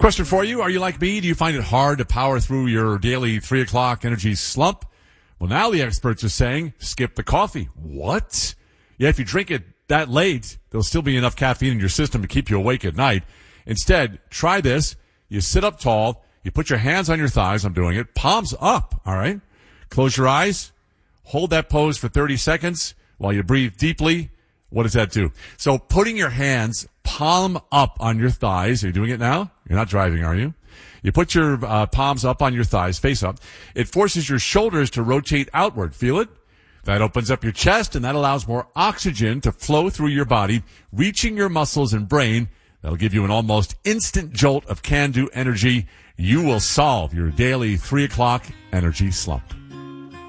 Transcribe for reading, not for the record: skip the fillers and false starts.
Question for you. Are you like me? Do you find it hard to power through your daily 3 o'clock energy slump? Well, now the experts are saying skip the coffee. What? Yeah, if you drink it that late, there'll still be enough caffeine in your system to keep you awake at night. Instead, try this. You sit up tall. You put your hands on your thighs. I'm doing it. Palms up. All right. Close your eyes. Hold that pose for 30 seconds while you breathe deeply. What does that do? So putting your hands palm up on your thighs. Are you doing it now? You're not driving, are you? You put your palms up on your thighs, face up. It forces your shoulders to rotate outward. Feel it? That opens up your chest, and that allows more oxygen to flow through your body, reaching your muscles and brain. That'll give you an almost instant jolt of can-do energy. You will solve your daily 3 o'clock energy slump.